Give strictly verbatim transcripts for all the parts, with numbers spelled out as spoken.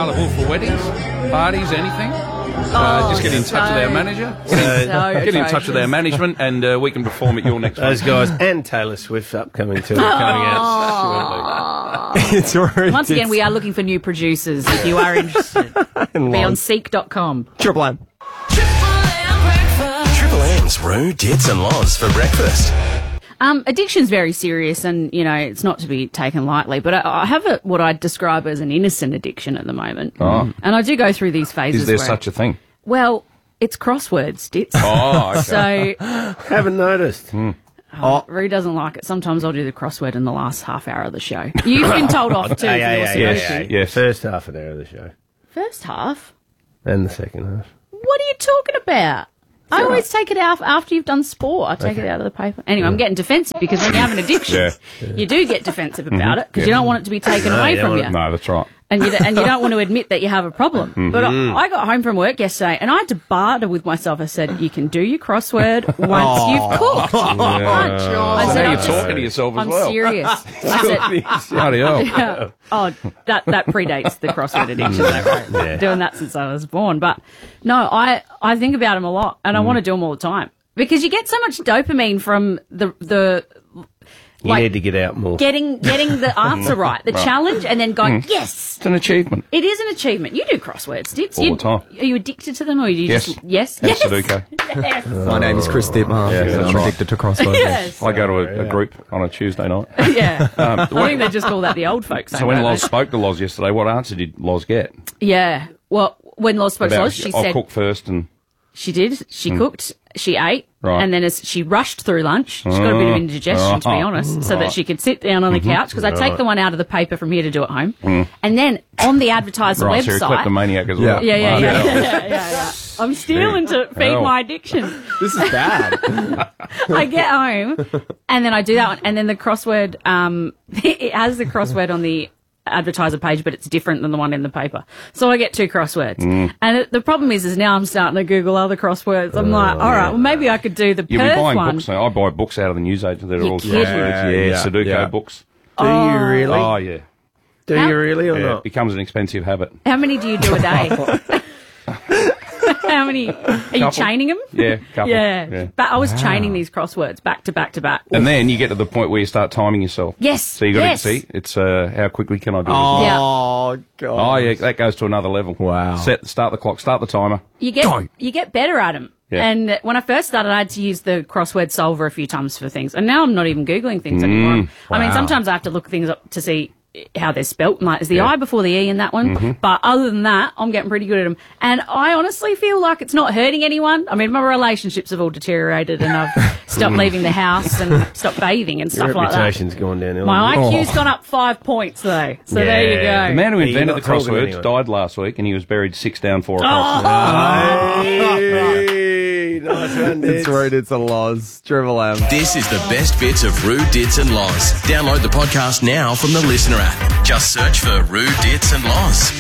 available for weddings, parties, anything. Uh, Oh, just get in so- touch with our manager. so Get in touch with our atrocious. management, and uh, we can perform at your next one. Those guys and Taylor Swift's upcoming tour coming out shortly. It's already Once again, we are looking for new producers. If you are interested, be on seek dot com. Triple M. Triple M's Roo, Dits and Loz for breakfast. Um, addiction's very serious, and you know it's not to be taken lightly. But I, I have a, what I'd describe as an innocent addiction at the moment, Oh. and I do go through these phases. Is there where, such a thing? Well, it's crosswords, Dits. Oh, okay. So Haven't noticed. oh, Roo doesn't like it. Sometimes I'll do the crossword in the last half hour of the show. You've been told off too. Yeah, for yeah, your yeah, solution. yeah, yeah. Yes. First half an hour of the show. First half. And the second half. What are you talking about? I always take it out after you've done sport. I take it out of the paper. Anyway, I'm getting defensive because when you have an addiction, Yeah. you do get defensive about it because you don't want it to be taken No, away you don't from want you. it- No, that's right. And you, and you don't want to admit that you have a problem. But I, I got home from work yesterday and I had to barter with myself. I said, you can do your crossword once you've cooked. I So said, now I'm you're just- talking to yourself as I'm well. serious. I said, Bloody hell. yeah. Oh, that, that predates the crossword addiction. Though, right? Yeah. Doing that since I was born. But no, I, I think about them a lot and I want to do them all the time. Because you get so much dopamine from the the You like need to get out more. getting getting the answer right, the challenge, and then going yes. It's an achievement. It is an achievement. You do crosswords, Dits. All you, the time. Are you addicted to them, or are you Yes. just yes? And Yes. Sudoku. Yes. My name is Chris Dipper. Yeah, and that's I'm right. addicted to crosswords. Yes. I go to a, a group on a Tuesday night. Yeah. I think they just call that the old folks. So home, when don't Loz they? spoke to Loz yesterday, what answer did Loz get? Yeah. Well, when Loz spoke to About, Loz, she I'll said cook first and... she did. She cooked. She ate. Right. And then as she rushed through lunch, she's got a bit of indigestion, to be Oh. honest, so that Right. she could sit down on the couch, because I take the one out of the paper from here to do at home. And then on the advertiser Right, so you're a website... kleptomaniac as Yeah. well. Yeah, yeah, Right. yeah, yeah, yeah, yeah. I'm stealing to feed Hell. my addiction. This is bad. I get home, and then I do that one, and then the crossword, um, it has the crossword on the advertiser page, but it's different than the one in the paper. So I get two crosswords. Mm. And it, the problem is, is now I'm starting to Google other crosswords. I'm like, all right, well, maybe I could do the You'll be Perth buying one. books now. I buy books out of the newsagent that are You all kidding? crosswords. Yeah, Yeah, Sudoku yeah. books. Do you really? Oh, yeah. Do How- you really or Yeah, it not? becomes an expensive habit. How many do you do a day? How many? Are you Couple. chaining them? Yeah, couple. Yeah. Yeah. But I was chaining these crosswords back to back to back. And then you get to the point where you start timing yourself. Yes, So you got yes. to see, it's uh, how quickly can I do Oh, this? Yeah. God. Oh, yeah, that goes to another level. Wow. Set, start the clock, start the timer. You get you get better at them. Yeah. And when I first started, I had to use the crossword solver a few times for things, and now I'm not even googling things anymore. I mean, wow. sometimes I have to look things up to see how they're spelt. Like, is the Yeah. I before the E in that one? But other than that, I'm getting pretty good at them. And I honestly feel like it's not hurting anyone. I mean, my relationships have all deteriorated, and I've stopped leaving the house and stopped bathing and Your stuff like that. reputation's gone downhill. My hasn't I Q's gone up five points though. So Yeah. there you The go. man who Yeah, you're invented not the talking to crosswords anyone. died last week, and he was buried six down, four Oh. across. Hey, nice one, It's Dits. right, it's a loss. Triple M. This is the best bits of Roo, Dits and Loz. Download the podcast now from the Listener app. Just search for Roo, Dits and Loz.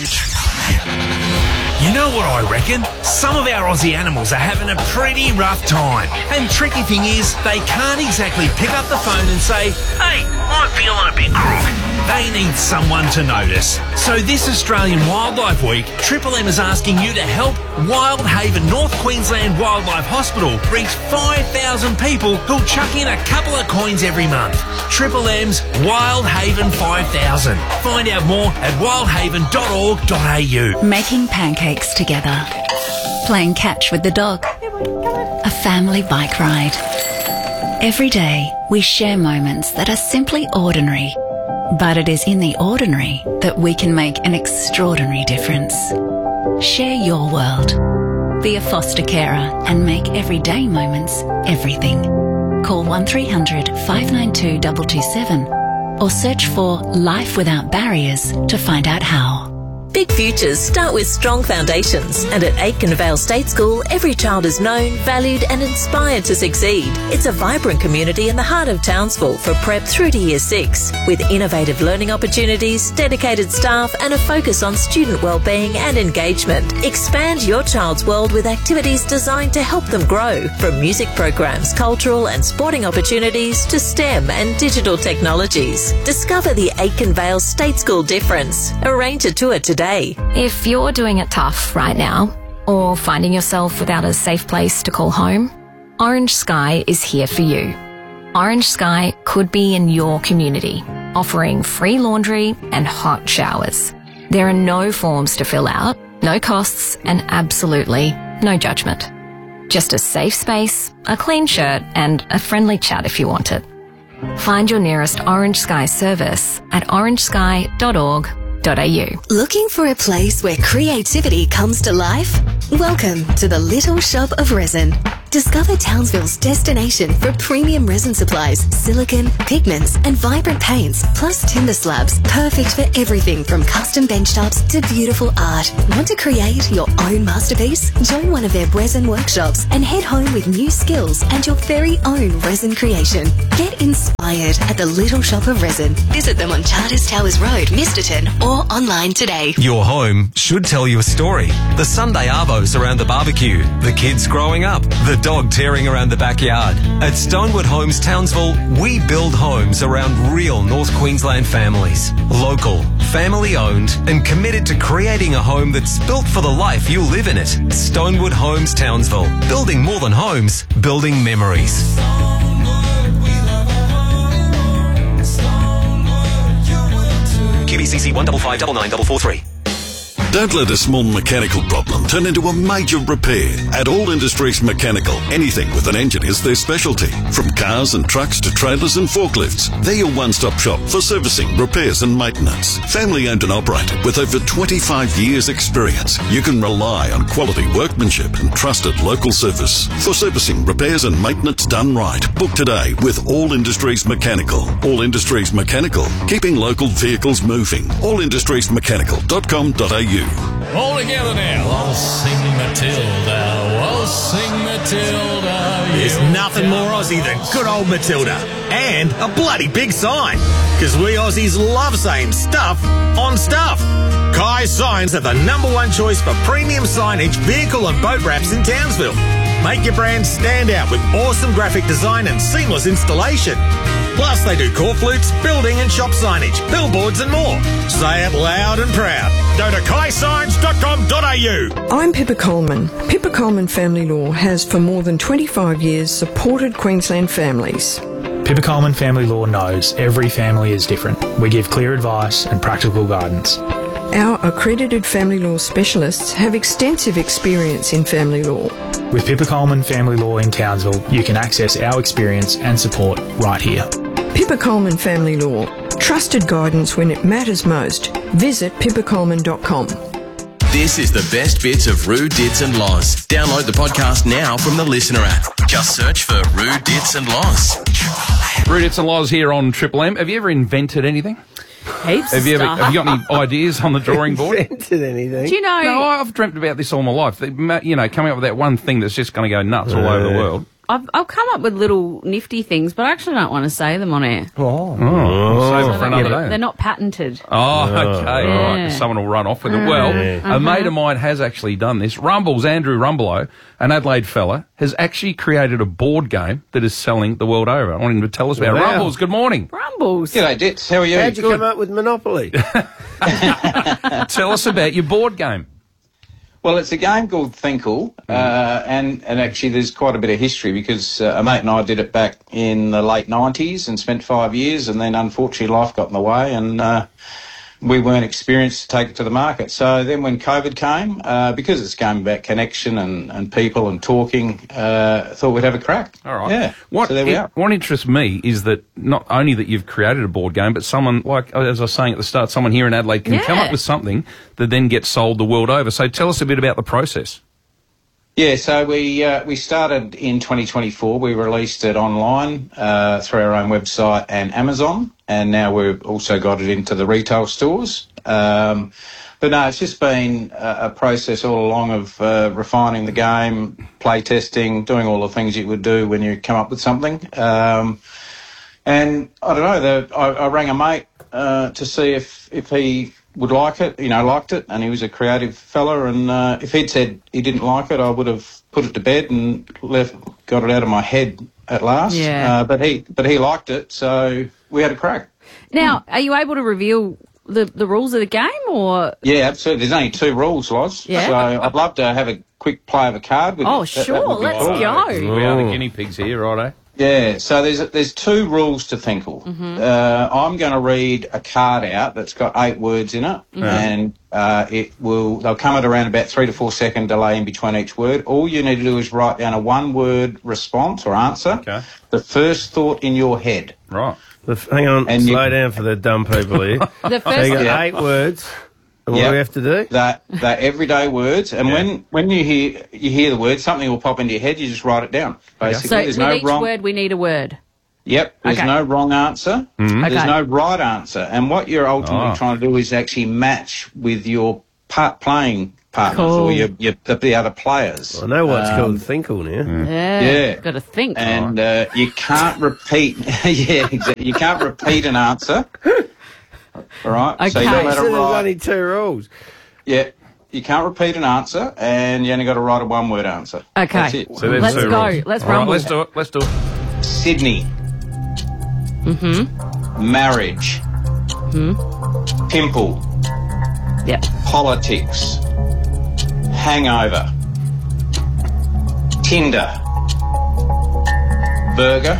You know what I reckon? Some of our Aussie animals are having a pretty rough time. And tricky thing is, they can't exactly pick up the phone and say, hey, I'm feeling a bit crook. They need someone to notice. So this Australian Wildlife Week, Triple M is asking you to help Wildhaven North Queensland Wildlife Hospital reach five thousand people who'll chuck in a couple of coins every month. Triple M's Wildhaven five thousand. Find out more at wildhaven dot org dot a u. Making pancakes together. Playing catch with the dog. A family bike ride. Every day, we share moments that are simply ordinary. But it is in the ordinary that we can make an extraordinary difference. Share your world. Be a foster carer and make everyday moments everything. Call one three hundred, five nine two, two two seven or search for Life Without Barriers to find out how. Big futures start with strong foundations, and at Aitken Vale State School, every child is known, valued and inspired to succeed. It's a vibrant community in the heart of Townsville for prep through to year six, with innovative learning opportunities, dedicated staff and a focus on student wellbeing and engagement. Expand your child's world with activities designed to help them grow, from music programs, cultural and sporting opportunities to STEM and digital technologies. Discover the Aitken Vale State School difference. Arrange a tour today today. If you're doing it tough right now, or finding yourself without a safe place to call home, Orange Sky is here for you. Orange Sky could be in your community, offering free laundry and hot showers. There are no forms to fill out, no costs, and absolutely no judgment. Just a safe space, a clean shirt, and a friendly chat if you want it. Find your nearest Orange Sky service at orange sky dot org dot a u. Looking for a place where creativity comes to life? Welcome to the Little Shop of Resin. Discover Townsville's destination for premium resin supplies, silicone, pigments and vibrant paints, plus timber slabs, perfect for everything from custom benchtops to beautiful art. Want to create your own masterpiece? Join one of their resin workshops and head home with new skills and your very own resin creation. Get inspired at the Little Shop of Resin. Visit them on Charters Towers Road, Misterton, or online today. Your home should tell you a story. The Sunday arvos around the barbecue, the kids growing up, the dog tearing around the backyard. At Stonewood Homes Townsville, we build homes around real North Queensland families. Local, family owned, and committed to creating a home that's built for the life you live in it. Stonewood Homes Townsville. Building more than homes, building memories. Q B C C one five five nine nine four four three. Don't let a small mechanical problem turn into a major repair. At All Industries Mechanical, anything with an engine is their specialty. From cars and trucks to trailers and forklifts, they're your one-stop shop for servicing, repairs and maintenance. Family owned and operated with over twenty-five years experience, you can rely on quality workmanship and trusted local service. For servicing, repairs and maintenance done right, book today with All Industries Mechanical. All Industries Mechanical, keeping local vehicles moving. all industries mechanical dot com dot a u. All together now. I'll sing Matilda. I'll sing Matilda. There's nothing more Aussie than good old Matilda. And a bloody big sign. Because we Aussies love saying stuff on stuff. Kai Signs are the number one choice for premium signage, vehicle and boat wraps in Townsville. Make your brand stand out with awesome graphic design and seamless installation. Plus, they do core flutes, building and shop signage, billboards and more. Say it loud and proud. Go to kai signs dot com dot a u. I'm Pippa Coleman. Pippa Coleman Family Law has for more than twenty-five years supported Queensland families. Pippa Coleman Family Law knows every family is different. We give clear advice and practical guidance. Our accredited family law specialists have extensive experience in family law. With Pippa Coleman Family Law in Townsville, you can access our experience and support right here. Pippa Coleman Family Law. Trusted guidance when it matters most. Visit pippa coleman dot com. This is the best bits of Roo, Dits and Loz. Download the podcast now from the Listener app. Just search for Roo, Dits and Loz. Roo, Dits and Loz here on Triple M. Have you ever invented anything? Heaps Have you of ever, stuff. have you got any ideas on the drawing board? Invented anything? Do you know? No, I've dreamt about this all my life. The- You know, coming up with that one thing that's just going to go nuts all over the world. I've, I'll come up with little nifty things, but I actually don't want to say them on air. Oh, oh. Save it for another day. They're not patented. Oh, okay, Yeah. all right. Someone will run off with it. Well, Uh-huh. a mate of mine has actually done this. Rumbles, Andrew Rumbelow, an Adelaide fella, has actually created a board game that is selling the world over. I want him to tell us about it. Wow. Rumbles, good morning. Rumbles. G'day, Dits. How are you? How'd you Good. come up with Monopoly? Tell us about your board game. Well, it's a game called Thinkle, uh, and, and actually there's quite a bit of history because uh, a mate and I did it back in the late nineties and spent five years, and then unfortunately life got in the way and uh, we weren't experienced to take it to the market. So then when COVID came, uh, because it's a game about connection and, and people and talking, uh, I thought we'd have a crack. All right. Yeah. What, so there we it- are. what interests me is that not only that you've created a board game, but someone, like as I was saying at the start, someone here in Adelaide can come Yeah. up with something that then gets sold the world over. So tell us a bit about the process. Yeah, so we uh, we started in twenty twenty-four. We released it online uh, through our own website and Amazon, and now we've also got it into the retail stores. Um, but no, it's just been a, a process all along of uh, refining the game, play testing, doing all the things you would do when you come up with something. Um, and I don't know, the, I, I rang a mate uh, to see if, if he would like it, you know, liked it, and he was a creative fella, and uh, if he'd said he didn't like it, I would have put it to bed and left, got it out of my head at last. Yeah. Uh, but he, but he liked it, so we had a crack. Now, are you able to reveal the, the rules of the game, or? Yeah, absolutely. There's only two rules, Loz. Yeah. So I'd love to have a quick play of a card with Oh, it. That- that sure, would be let's cool. go. We are the guinea pigs here, righto. Yeah, so there's there's two rules to Thinkle. Mhm. Uh, I'm going to read a card out that's got eight words in it, Mhm. and uh, it will they'll come at around about three to four second delay in between each word. All you need to do is write down a one word response or answer. Okay. The first thought in your head. Right. The f- hang on, And you- slow down for the dumb people here. The so first- you got Yeah. eight words. And what Yep. do we have to do? That they're everyday words, and when when you hear you hear the word, something will pop into your head. You just write it down. Basically, So there's with no each wrong. word, we need a word. Yep, there's Okay. no wrong answer. Mhm. There's Okay. no right answer. And what you're ultimately Oh. trying to do is actually match with your part playing partners Cool. or your, your the, the other players. I know what's Um, called Thinkle now. Yeah. Yeah. Got to think. And uh, you can't repeat. Yeah, exactly. You can't repeat an answer. All right. So Okay. you So got to there's write. only two rules. Yeah. You can't repeat an answer, and you only got to write a one-word answer. That's Okay. it. So there's Let's two go. rules. Let's All right, rumble. let's do it. Let's do it. Sydney. Mm-hmm. Marriage. Hmm. Pimple. Yep. Politics. Hangover. Tinder. Burger.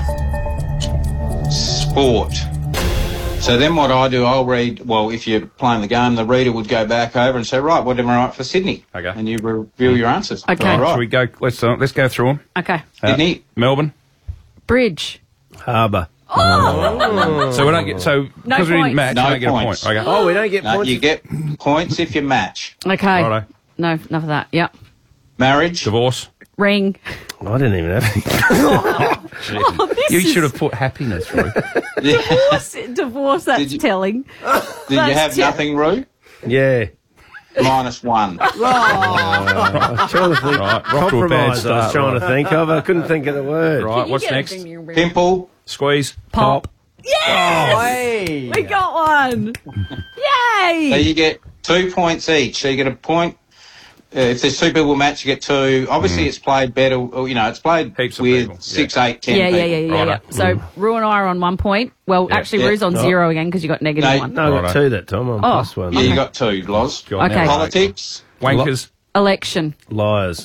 Sport. So then what I do, I'll read, well, if you're playing the game, the reader would go back over and say, right, what am I write for Sydney? Okay. And you review your answers. Okay. All right. Right. Shall we go? Let's uh, let's go through them. Okay. Sydney. Melbourne. Bridge. Harbour. Oh. So we don't get so No because we points. didn't match. No we don't get points. a point. Okay. Oh, we don't get No, points. you get points if you match. Okay. Righto. No, enough of that. Yep. Marriage. Divorce. Ring. I didn't even have any. Oh, this You is should have put happiness through. divorce. Divorce. That's Did you- telling. Did you That's have ter- nothing, Roo? Yeah. Minus one. I was trying to think. Right, off to a bad Compromise I was start, trying right. to think of. I couldn't think of the word. Right. You What's get a next? ring, ring. Pimple. Squeeze. Pop. Yes! Hey. We got one. Yay! So you get two points each. So you get a point. Uh, if there's two people match, you get two. Obviously, it's played better. Or, you know, it's played Heaps of with people, yeah. six, eight, ten yeah, people. yeah, yeah, yeah, yeah. Righto. So Rue and I are on one point. Well, Yeah. actually, Yeah. Rue's on Oh. zero again because you got negative No, one. No, I got Righto. two that time. I'm Oh. plus one. Yeah, you got two, Loz. Go on Okay. now. Politics. Wankers. Election. Liars.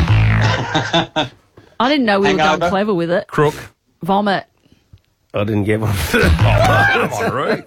I didn't know we were going Hangover. clever with it. Crook. Vomit. I didn't get one. Come on, Roo.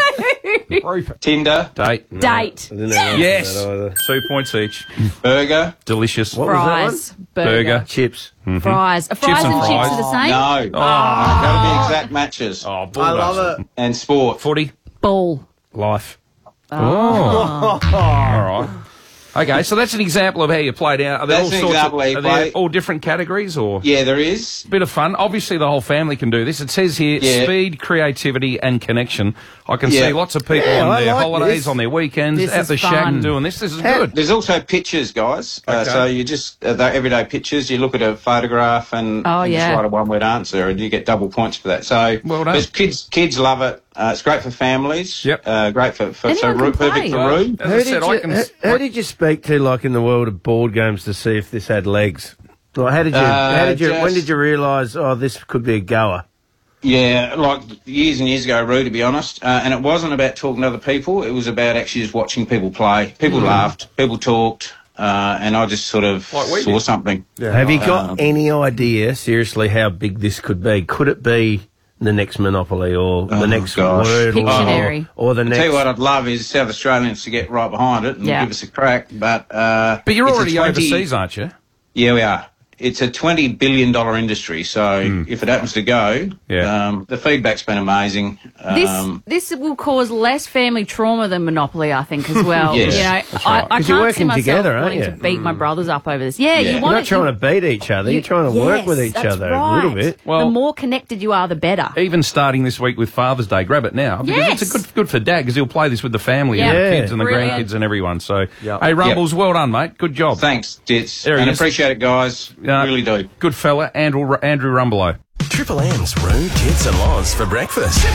Tinder. Date. Date. I didn't have one for Yes. that either. Two points each. Burger. Delicious. What was that Fries. Burger. Burger. Chips. Fries. Uh, Fries and and, chips fries. are the same? No. Oh. Got to be exact matches. Oh, bull I love dust. it. And sport. Footy. Ball. Life. Oh. All right. Okay, so that's an example of how you played out. Are there That's all an sorts example of, how you are there play. all different categories or? Yeah, there is. Bit of fun. Obviously, the whole family can do this. It says here Yeah. speed, creativity, and connection. I can Yeah. see lots of people Yeah, on I their like holidays, this. on their weekends, This at is the shack fun. doing this. This is How- good. There's also pictures, guys. Uh, Okay. so you just, uh, they're everyday pictures. You look at a photograph and, Oh, and yeah. just write a one-word answer and you get double points for that. So Well done. there's kids kids love it. Uh, it's great for families. Yep. Uh, great for, for so Anyone Roo- can perfect play. for Well, Roo. as Who I did, said, you, I can. who, who did you speak to, like in the world of board games, to see if this had legs? Like, how did you? Uh, how did you? When just- did you realise? Oh, this could be a goer. Yeah, like years and years ago, Roo, to be honest. Uh, and it wasn't about talking to other people. It was about actually just watching people play. People Mm. laughed. People talked. Uh, and I just sort of Like we saw did. something. Have you got Um, any idea, seriously, how big this could be? Could it be the next Monopoly or the Oh, next gosh. Wordle Pictionary. or, or the I'll next? tell you what I'd love is South Australians to get right behind it and Yeah. give us a crack. But uh, But you're it's a already twenty overseas, aren't you? Yeah, we are. It's a twenty billion dollars industry, so if it happens to go, Yeah. um, the feedback's been amazing. This Um, this will cause less family trauma than Monopoly, I think, as well. Yes. You know, That's I, right. I 'Cause you're can't see working myself together, aren't wanting you? to beat my brothers up over this. Yeah, Yeah. you You're want You're not trying to beat each other. You're trying to work Yes, with each that's other right. a little bit. the Well- more connected you are, the better. Even starting this week with Father's Day, grab it now because Yes. it's a good good for Dad because he'll play this with the family and Yeah. the kids and the Brilliant. grandkids and everyone. So, Yep. hey, Rumbles, well done, mate. Good job. thanks, Dits. There he And is. appreciate it, guys. Yeah. Really do. Good fella, Andrew Andrew Rumbelow. Triple M's Roo, Tits and Loz for breakfast.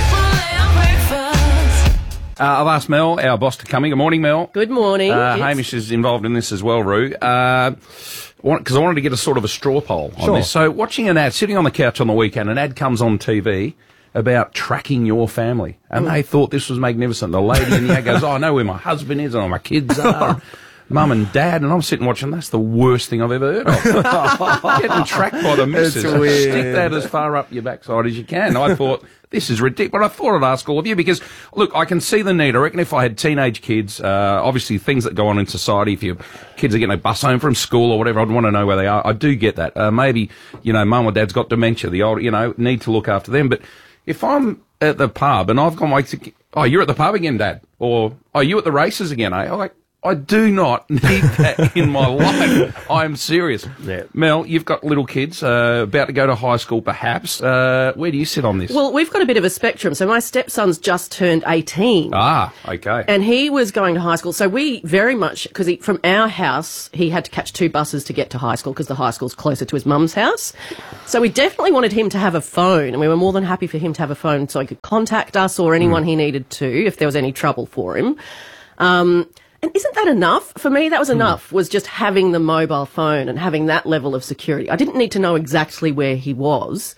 Uh, I've asked Mel, our boss, to come in. Good morning, Mel. Good morning. Uh, It's- Hamish is involved in this as well, Roo. Uh, because I wanted to get a sort of a straw poll on Sure. this. So, watching an ad, sitting on the couch on the weekend, an ad comes on T V about tracking your family. And they thought this was magnificent. The lady in the ad goes, oh, I know where my husband is and all my kids are. Mum and dad, and I'm sitting watching. That's the worst thing I've ever heard of. Getting tracked by the missus. Stick that as far up your backside as you can. I thought, this is ridiculous. But I thought I'd ask all of you because, look, I can see the need. I reckon if I had teenage kids, uh, obviously things that go on in society, if your kids are getting a bus home from school or whatever, I'd want to know where they are. I do get that. Uh, maybe, you know, mum or dad's got dementia, the old, you know, need to look after them. But if I'm at the pub and I've got my, oh, you're at the pub again, Dad? Or, oh, you at the races again, eh? I'm like, I do not need that in my life. I'm serious. Yeah. Mel, you've got little kids, uh, about to go to high school perhaps. Uh, where do you sit on this? Well, we've got a bit of a spectrum. So my stepson's just turned eighteen. Ah, okay. And he was going to high school. So we very much, because from our house, he had to catch two buses to get to high school because the high school's closer to his mum's house. So we definitely wanted him to have a phone, and we were more than happy for him to have a phone so he could contact us or anyone mm. he needed to if there was any trouble for him. Um... And isn't that enough? For me, that was enough, was just having the mobile phone and having that level of security. I didn't need to know exactly where he was.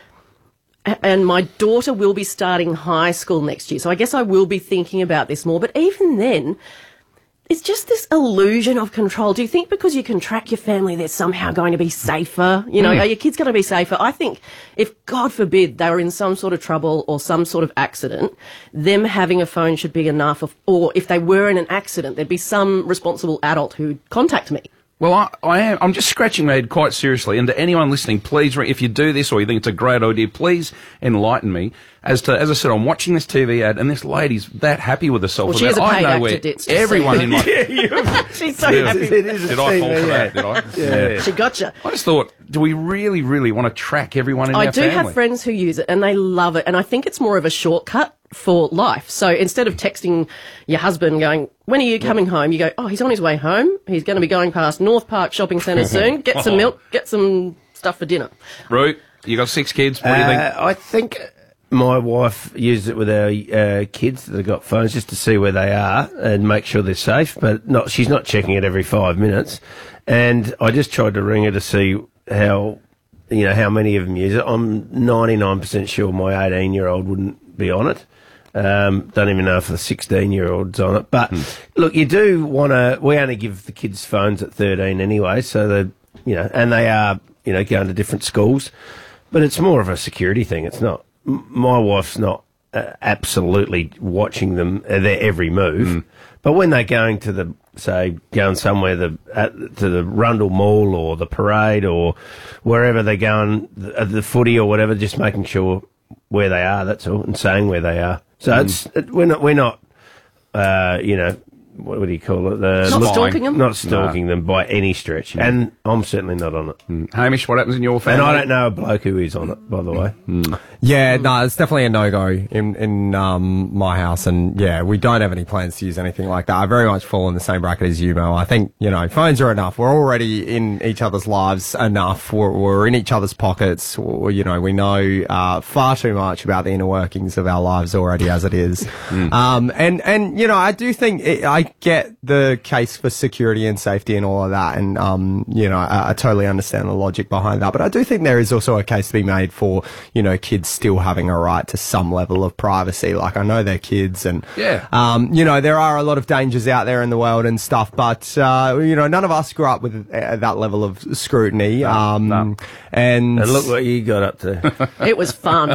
And my daughter will be starting high school next year, so I guess I will be thinking about this more. But even then, it's just this illusion of control. Do you think because you can track your family, they're somehow going to be safer? You know, mm. are your kids going to be safer? I think if, God forbid, they were in some sort of trouble or some sort of accident, them having a phone should be enough. Of, or if they were in an accident, there'd be some responsible adult who'd contact me. Well, I, I am. I'm just scratching my head quite seriously. And to anyone listening, please, if you do this or you think it's a great idea, please enlighten me. As to, as I said, I'm watching this T V ad, and this lady's that happy with herself. Well, she is a paid actor, Ditz, everyone in my yeah, she's so yeah, happy. It is did I fall for that? Did I? Yeah. yeah, she gotcha. I just thought, do we really, really want to track everyone in I our do family? have friends who use it, and they love it. And I think it's more of a shortcut for life. So instead of texting your husband going, when are you coming home? You go, oh, he's on his way home. He's going to be going past North Park Shopping Centre soon. Get some milk, get some stuff for dinner. Root, you got six kids. What do you think? Uh, I think my wife uses it with our uh, kids that have got phones just to see where they are and make sure they're safe, but not. She's not checking it every five minutes. And I just tried to ring her to see how, you know, how many of them use it. I'm ninety-nine percent sure my eighteen-year-old wouldn't be on it. Um, don't even know if the sixteen-year-old's on it. But, hmm. look, you do want to... We only give the kids phones at thirteen anyway, so they, you know, and they are, you know, going to different schools. But it's more of a security thing. It's not... M- my wife's not uh, absolutely watching them, uh, their every move. Mm. But when they're going to the, say, going somewhere the, at, to the Rundle Mall or the parade or wherever they're going, the, the footy or whatever, just making sure where they are, that's all, and saying where they are. So mm. it's it, we're not we're not uh, you know, what, what do you call it? Uh, not look, stalking them. Not stalking no. them by any stretch, mm. and I'm certainly not on it. Mm. Hamish, what happens in your family? And I don't know a bloke who is on it, by the way. Mm. Yeah, no, it's definitely a no-go in in um, my house, and yeah, we don't have any plans to use anything like that. I very much fall in the same bracket as you, Mel. I think, you know, phones are enough. We're already in each other's lives enough. We're, we're in each other's pockets. Or, you know, we know uh, far too much about the inner workings of our lives already as it is. mm. um, and, and, you know, I do think it, I get the case for security and safety and all of that, and, um, you know, I, I totally understand the logic behind that, but I do think there is also a case to be made for, you know, kids still having a right to some level of privacy. Like, I know they're kids, and yeah. um, you know, there are a lot of dangers out there in the world and stuff, but uh, you know, none of us grew up with uh, that level of scrutiny. No, um, no. And, and look what you got up to. It was fun. it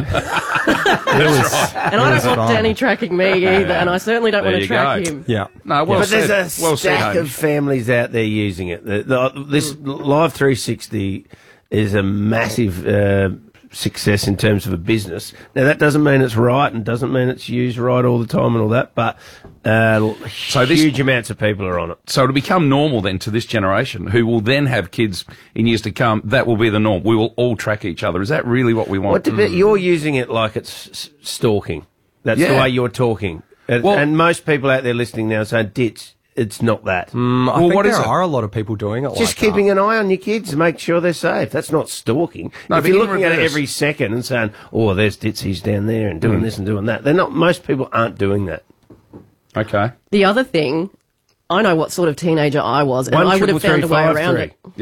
was, and I don't want fun. Danny tracking me either, and I certainly don't there want to track go. him. Yeah. No, well yeah, but said. there's a well stack said, of families out there using it. The, the, this Live three sixty is a massive uh, success in terms of a business. Now, that doesn't mean it's right and doesn't mean it's used right all the time and all that, but uh, so huge this, amounts of people are on it. So to become normal then to this generation, who will then have kids in years to come, that will be the norm. We will all track each other. Is that really what we want? What debate, mm. You're using it like it's s- stalking. That's yeah. the way you're talking. And, well, and most people out there listening now are saying, Ditz, it's not that. Mm, I well, think what there is are a lot of people doing it. Just like keeping that. an eye on your kids and make sure they're safe. That's not stalking. No, if but you're in looking at it reverse. every second and saying, "Oh, there's Ditz, he's down there and doing mm. this and doing that," they're not. Most people aren't doing that. Okay. The other thing, I know what sort of teenager I was, and One, I would have triple found three, a way five, around three. it. Yeah.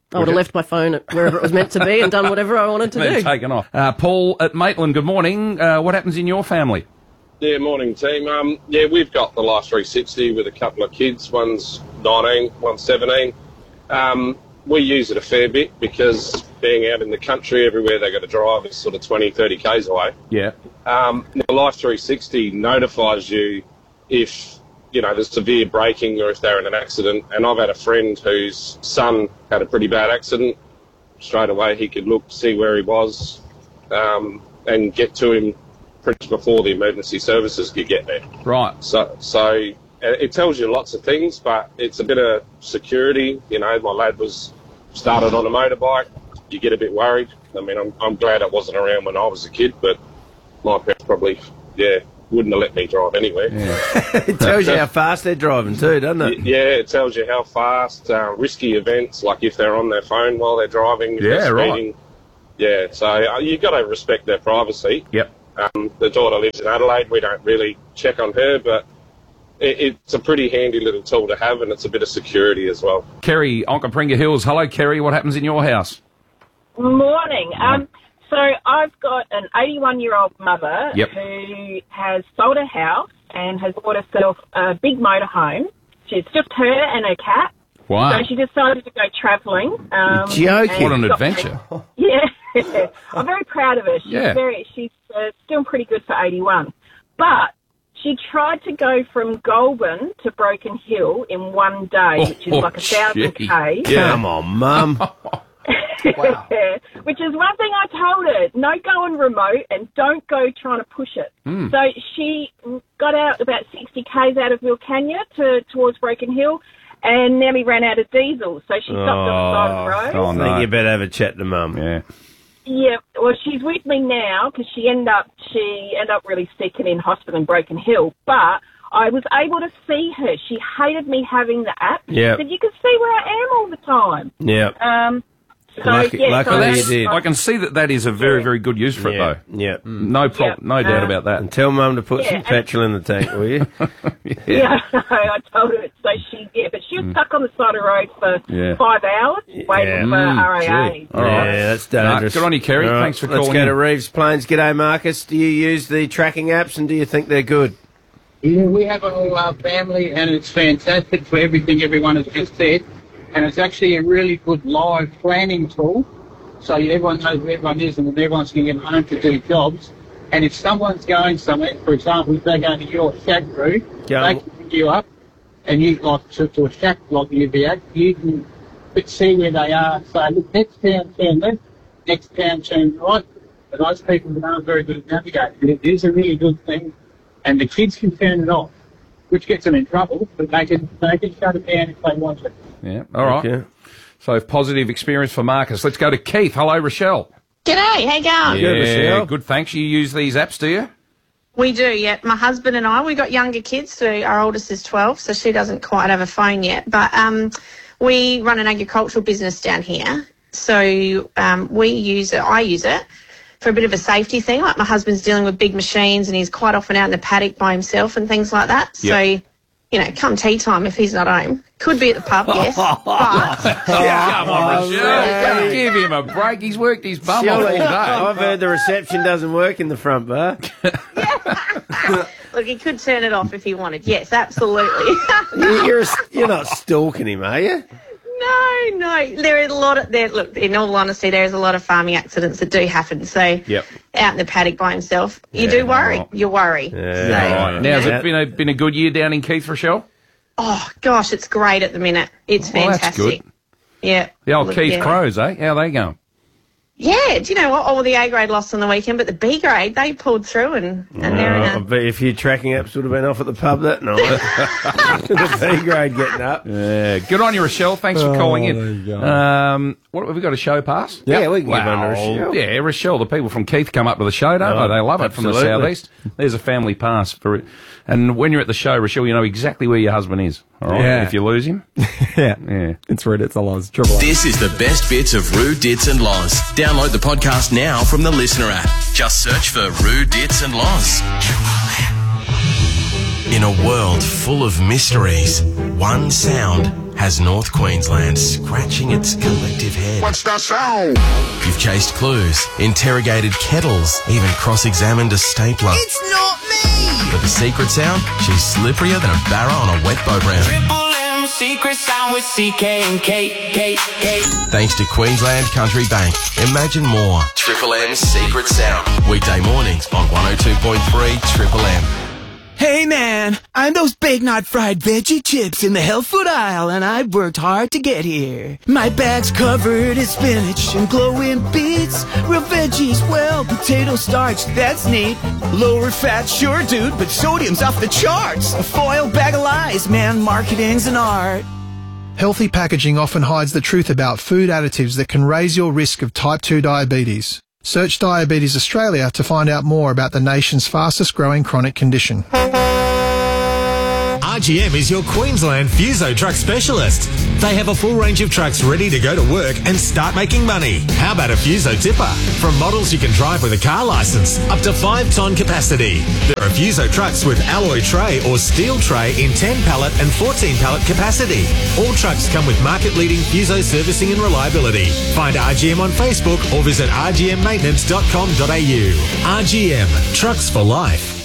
I would have left my phone at wherever it was meant to be and done whatever I wanted to Then do. taken off. Uh, Paul at Maitland, good morning. Uh, what happens in your family? Yeah, morning team. Um, yeah, we've got the Life three sixty with a couple of kids. One's nineteen, one's seventeen. Um, we use it a fair bit because being out in the country, everywhere they got to drive is sort of twenty, thirty kays away. Yeah. Um, the Life three sixty notifies you if, you know, there's severe braking or if they're in an accident. And I've had a friend whose son had a pretty bad accident. Straight away he could look, see where he was, um, and get to him pretty much before the emergency services could get there. Right. So, so uh, it tells you lots of things, but it's a bit of security. You know, my lad was started on a motorbike. You get a bit worried. I mean, I'm, I'm glad it wasn't around when I was a kid, but my parents probably, yeah, wouldn't have let me drive anywhere. It tells you how fast they're driving too, doesn't it? Yeah, it tells you how fast, uh, risky events, like if they're on their phone while they're driving, if Yeah, they're right. speeding. Yeah, so uh, you've got to respect their privacy. Yep. Um, the daughter lives in Adelaide. We don't really check on her, but it, it's a pretty handy little tool to have, and it's a bit of security as well. Kerry, Onkaparinga Hills. Hello, Kerry. What happens in your house? Morning. Um, so I've got an eighty-one-year-old mother Yep. who has sold her house and has bought herself a big motorhome. It's just her and her cat. Wow. So she decided to go travelling. Um, Joking. and What an got- adventure. Yeah. I'm very proud of her. She's Yeah. very. She's uh, still pretty good for eighty-one. But she tried to go from Goulburn to Broken Hill in one day, which is Oh, like a thousand gee. k. Come on, Mum. Which is one thing I told her, no going remote and don't go trying to push it. Mm. So she got out about sixty kays out of Wilcannia to towards Broken Hill and nearly ran out of diesel. So she stopped on the side of the road. I think you better have a chat to Mum. Yeah. Yeah, well, she's with me now because she ended up she ended up really sick and in hospital in Broken Hill. But I was able to see her. She hated me having the app. Yep. She said, you can see where I am all the time. Yeah. Um, so, Lucky- yeah, lucky so you that's- did. I can see that that is a very, very good use for it, Yeah. though. Yeah. No problem, no doubt Uh, about that. And tell Mum to put Yeah, some and- petrol in the tank, will you? Yeah, I told her. So she, yeah, but she was stuck on the side of the road for Yeah. five hours waiting Yeah. for Mm, R A A. gee. All right. Yeah, that's dangerous. No, good on you, Kerry. All right, Thanks for Let's calling go in. to Reeves Plains. G'day, Marcus. Do you use the tracking apps and do you think they're good? Yeah, we have it all our family, and it's fantastic for everything everyone has just said. And it's actually a really good live planning tool, so everyone knows where everyone is and when everyone's going to get home to do jobs. And if someone's going somewhere, for example, if they're going to your shack crew, Go. they can pick you up, and you like to, to a shack like you'd be at, you can see where they are. Say, look, next town turn left, next town turn right. But those people aren't very good at navigating. It is a really good thing. And the kids can turn it off, which gets them in trouble, but they can they can shut it down if they want it. Yeah, all right. Okay. So, positive experience for Marcus. Let's go to Keith. Hello, Rochelle. G'day, how you going? Yeah, good, thanks. You use these apps, do you? We do, yeah. My husband and I, we got younger kids, so our oldest is twelve, so she doesn't quite have a phone yet. But um, we run an agricultural business down here, so um, we use it, I use it for a bit of a safety thing. Like my husband's dealing with big machines and he's quite often out in the paddock by himself and things like that. So, Yep. you know, come tea time if he's not home. Could be at the pub, yes. But Come on, Rochelle. Give him a break. He's worked his bum off all Surely- day. I've heard the reception doesn't work in the front bar. look, he could turn it off if he wanted. Yes, absolutely. You- You're, you're not stalking him, are you? No, no. There are a lot of there. Look, in all honesty, there is a lot of farming accidents that do happen. So, Yep. out in the paddock by himself, you Yeah, do worry. right. You worry. Yeah, right. Now, has it been a, been a good year down in Keith, Rochelle? Oh gosh, it's great at the minute. It's Well, that's fantastic. good. Yeah. The old Look, Keith yeah. Crows, eh? How they going? Yeah. Do you know what? All the A grade lost on the weekend, but the B grade they pulled through and and they're in Oh, I a. bet if your tracking apps would have been off at the pub that night. The B grade getting up. Yeah, good on you, Rochelle. Thanks for Oh, calling there in. you go. Um, what have we got? A show pass? Yeah, we can give Wow. one to Rochelle. Yeah, Rochelle. The people from Keith come up to the show, don't Oh, they? They love it from the absolutely. southeast. There's a family pass for it. And when you're at the show, Rochelle, you know exactly where your husband is. All right. Yeah. If you lose him, yeah, yeah. It's Rude It's and Loz. Triple M. This is the best bits of Roo, Dits and Loz. Download the podcast now from the Listener app. Just search for Roo, Dits and Loz. In a world full of mysteries, one sound has North Queensland scratching its collective head. What's that sound? You've chased clues, interrogated kettles, even cross-examined a stapler. It's not me! But the secret sound? She's slipperier than a barra on a wet boat round. Triple M secret sound with C K and K, K, K. Thanks to Queensland Country Bank. Imagine more. Triple M's Secret Sound. Weekday mornings on one oh two point three Triple M. Hey man, I'm those big not fried veggie chips in the health food aisle, and I worked hard to get here. My bag's covered in spinach and glowing beets, real veggies, well, potato starch, that's neat. Lower fat, sure dude, but sodium's off the charts. A foil bag of lies, man, marketing's an art. Healthy packaging often hides the truth about food additives that can raise your risk of type two diabetes. Search Diabetes Australia to find out more about the nation's fastest growing chronic condition. R G M is your Queensland Fuso truck specialist. They have a full range of trucks ready to go to work and start making money. How about a Fuso tipper? From models you can drive with a car licence up to five tonne capacity. There are Fuso trucks with alloy tray or steel tray in ten pallet and fourteen pallet capacity. All trucks come with market leading Fuso servicing and reliability. Find R G M on Facebook or visit r g m maintenance dot com dot a u. R G M, trucks for life.